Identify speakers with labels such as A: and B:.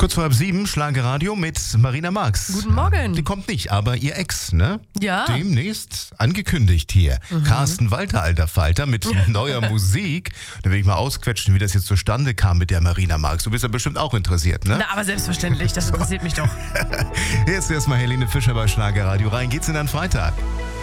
A: Kurz vor 7, Schlagerradio mit Marina Marx.
B: Guten Morgen.
A: Die kommt nicht, aber ihr Ex, ne?
B: Ja.
A: Demnächst angekündigt hier. Carsten Walter, alter Falter, mit neuer Musik. Da will ich mal ausquetschen, wie das jetzt zustande kam mit der Marina Marx. Du bist ja bestimmt auch interessiert, ne?
B: Na, aber selbstverständlich, das interessiert mich doch.
A: Jetzt erstmal Helene Fischer bei Schlagerradio. Rein geht's in den Freitag.